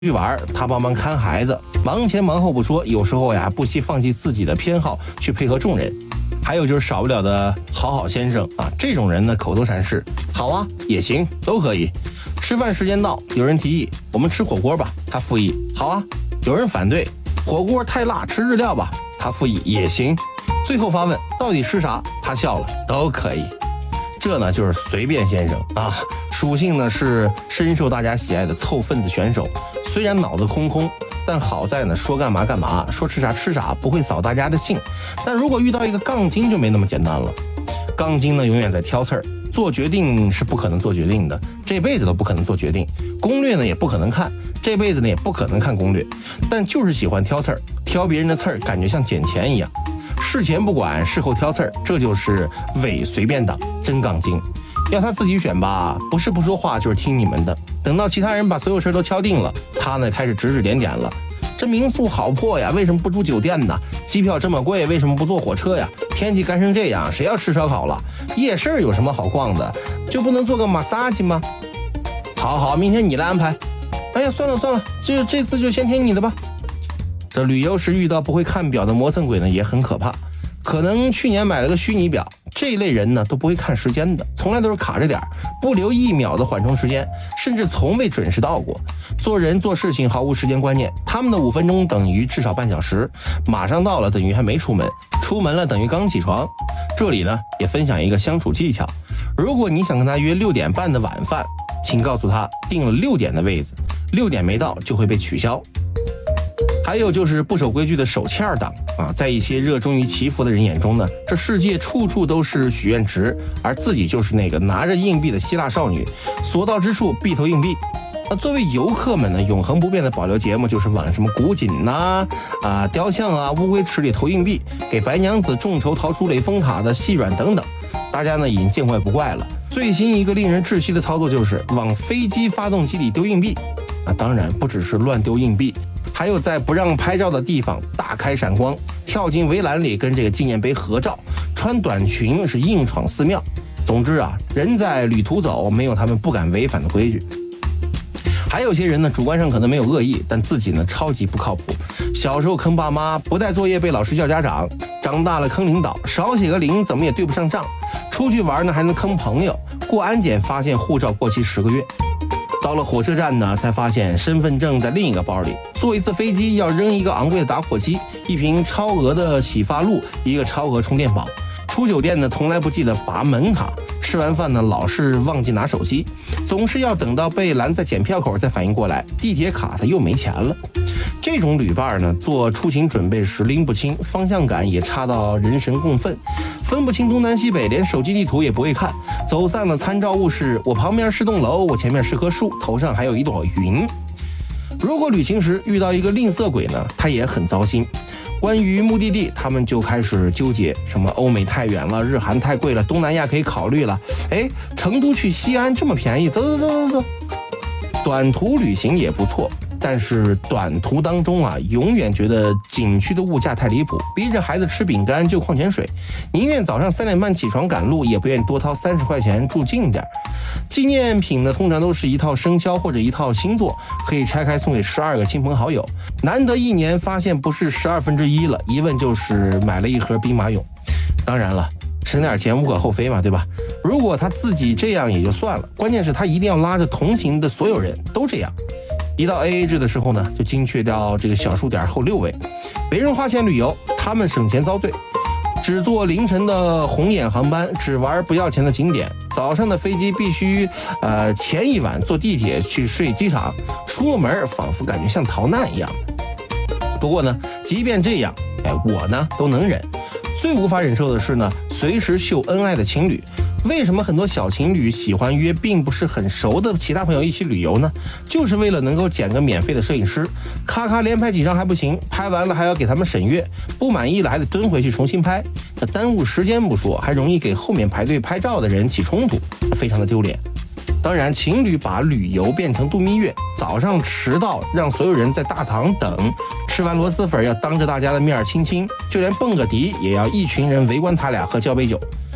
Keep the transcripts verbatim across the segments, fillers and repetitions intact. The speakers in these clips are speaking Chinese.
去玩，他帮忙看孩子，忙前忙后不说，有时候呀不惜放弃自己的偏好去配合众人。还有就是少不了的好好先生啊，这种人呢口头禅是好啊也行都可以。吃饭时间到，有人提议我们吃火锅吧，他附议好啊。有人反对火锅太辣，吃日料吧，他附议也行。最后发问到底吃啥，他笑了都可以。这呢就是随便先生啊，属性呢是深受大家喜爱的凑分子选手。虽然脑子空空，但好在呢说干嘛干嘛，说吃啥吃啥，不会扫大家的兴。但如果遇到一个杠精就没那么简单了。杠精呢永远在挑刺儿，做决定是不可能做决定的，这辈子都不可能做决定。攻略呢也不可能看，这辈子呢也不可能看攻略。但就是喜欢挑刺儿，挑别人的刺儿，感觉像捡钱一样。事前不管，事后挑刺儿，这就是伪随便党，真杠精。要他自己选吧，不是不说话就是听你们的。等到其他人把所有事都敲定了，他呢开始指指点点了。这民宿好破呀，为什么不住酒店呢？机票这么贵，为什么不坐火车呀？天气干成这样，谁要吃烧烤了？夜市有什么好逛的？就不能做个马杀鸡吗？好好，明天你来安排。哎呀，算了算了，这这次就先听你的吧。这旅游时遇到不会看表的磨蹭鬼呢，也很可怕。可能去年买了个虚拟表，这一类人呢都不会看时间的，从来都是卡着点，不留一秒的缓冲时间，甚至从未准时到过。做人做事情毫无时间观念，他们的五分钟等于至少半小时，马上到了等于还没出门，出门了等于刚起床。这里呢也分享一个相处技巧，如果你想跟他约六点半的晚饭，请告诉他定了六点的位子，六点没到就会被取消。还有就是不守规矩的手欠党啊，在一些热衷于祈福的人眼中呢，这世界处处都是许愿池，而自己就是那个拿着硬币的希腊少女，所到之处必投硬币。那作为游客们呢，永恒不变的保留节目就是往什么古井呐、啊、啊雕像啊、乌龟池里投硬币，给白娘子众筹逃出雷峰塔的细软等等，大家呢已经见怪不怪了。最新一个令人窒息的操作就是往飞机发动机里丢硬币，啊，当然不只是乱丢硬币。还有在不让拍照的地方大开闪光，跳进围栏里跟这个纪念碑合照，穿短裙是硬闯寺庙。总之啊，人在旅途走，没有他们不敢违反的规矩。还有些人呢，主观上可能没有恶意，但自己呢超级不靠谱。小时候坑爸妈，不带作业被老师叫家长；长大了坑领导，少写个零怎么也对不上账。出去玩呢还能坑朋友，过安检发现护照过期十个月。到了火车站呢，才发现身份证在另一个包里。坐一次飞机要扔一个昂贵的打火机，一瓶超额的洗发露，一个超额充电宝。出酒店呢，从来不记得拔门卡。吃完饭呢，老是忘记拿手机，总是要等到被拦在检票口才反应过来，地铁卡他又没钱了。这种旅伴呢，做出行准备时拎不清，方向感也差到人神共愤，分不清东南西北，连手机地图也不会看。走散了参照物是我旁边是栋楼，我前面是棵树，头上还有一朵云。如果旅行时遇到一个吝啬鬼呢，他也很糟心。关于目的地，他们就开始纠结，什么欧美太远了，日韩太贵了，东南亚可以考虑了。哎，成都去西安这么便宜，走走走走走。短途旅行也不错，但是短途当中啊，永远觉得景区的物价太离谱，逼着孩子吃饼干就矿泉水，宁愿早上三点半起床赶路，也不愿多掏三十块钱住近点。纪念品呢，通常都是一套生肖或者一套星座，可以拆开送给十二个亲朋好友。难得一年发现不是十二分之一了，一问就是买了一盒兵马俑。当然了，省点钱无可厚非嘛，对吧？如果他自己这样也就算了，关键是他一定要拉着同行的所有人都这样。一到 A A 制的时候呢，就精确到这个小数点后六位。别人花钱旅游，他们省钱遭罪。只坐凌晨的红眼航班，只玩不要钱的景点。早上的飞机必须，呃，前一晚坐地铁去睡机场。出了门仿佛感觉像逃难一样。不过呢，即便这样，哎，我呢都能忍。最无法忍受的是呢，随时秀恩爱的情侣。为什么很多小情侣喜欢约并不是很熟的其他朋友一起旅游呢？就是为了能够捡个免费的摄影师，咔咔连拍几张还不行，拍完了还要给他们审阅，不满意了还得蹲回去重新拍。那耽误时间不说，还容易给后面排队拍照的人起冲突，非常的丢脸。当然，情侣把旅游变成度蜜月，早上迟到让所有人在大堂等，吃完螺蛳粉要当着大家的面亲亲，就连蹦个迪也要一群人围观他俩喝交杯酒。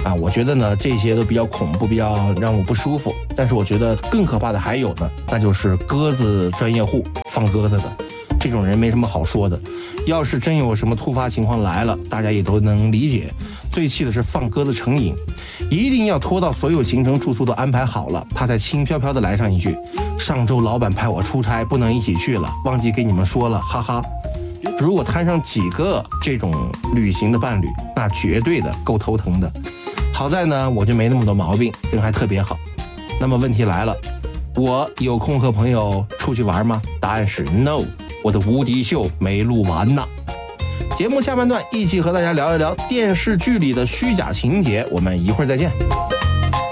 啊，我觉得呢这些都比较恐怖，比较让我不舒服。但是我觉得更可怕的还有呢，那就是鸽子专业户放鸽子的，这种人没什么好说的。要是真有什么突发情况来了，大家也都能理解。最气的是放鸽子成瘾，一定要拖到所有行程住宿都安排好了，他才轻飘飘的来上一句：上周老板派我出差，不能一起去了，忘记给你们说了，哈哈。如果摊上几个这种旅行的伴侣，那绝对的够头疼的。好在呢，我就没那么多毛病，人还特别好。那么问题来了，我有空和朋友出去玩吗？答案是 no， 我的无敌秀没录完呢。节目下半段一起和大家聊一聊电视剧里的虚假情节，我们一会儿再见。